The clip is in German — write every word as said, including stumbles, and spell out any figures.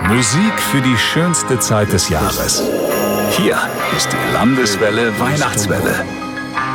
Musik für die schönste Zeit des Jahres. Hier ist die Landeswelle Weihnachtswelle.